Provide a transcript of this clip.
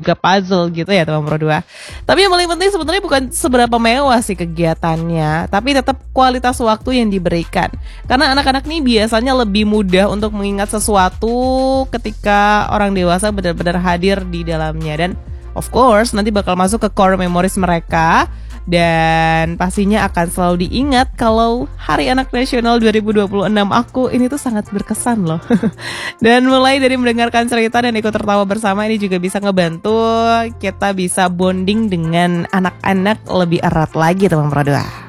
juga puzzle gitu ya teman Pro 2. Tapi yang paling penting sebenarnya bukan seberapa mewah sih kegiatannya, tapi tetap kualitas waktu yang diberikan. Karena anak-anak nih biasanya lebih mudah untuk mengingat sesuatu ketika orang dewasa benar-benar hadir di dalamnya. Dan of course nanti bakal masuk ke core memories mereka. Dan pastinya akan selalu diingat kalau Hari Anak Nasional 2026 aku ini tuh sangat berkesan loh. Dan mulai dari mendengarkan cerita dan ikut tertawa bersama ini juga bisa ngebantu kita bisa bonding dengan anak-anak lebih erat lagi teman Pro 2.